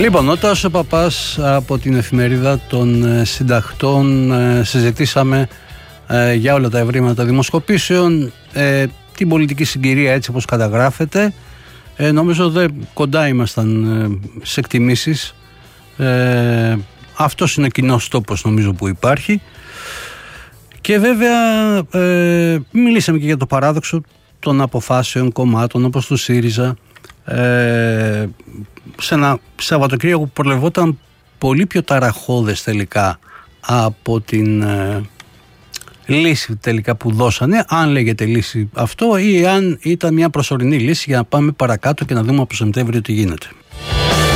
Λοιπόν, ο Τάσος Παπάς από την εφημερίδα των συντακτών, συζητήσαμε για όλα τα ευρήματα δημοσκοπήσεων, την πολιτική συγκυρία έτσι όπως καταγράφεται. Νομίζω κοντά ήμασταν σε εκτιμήσεις. Αυτός είναι ο κοινός τόπος νομίζω που υπάρχει. Και βέβαια μιλήσαμε και για το παράδοξο των αποφάσεων κομμάτων όπως του ΣΥΡΙΖΑ, σε ένα Σαββατοκύριακο που προβλεπόταν πολύ πιο ταραχώδες τελικά από την λύση τελικά που δώσανε, αν λέγεται λύση αυτό ή αν ήταν μια προσωρινή λύση για να πάμε παρακάτω και να δούμε από Σεπτέμβριο τι γίνεται.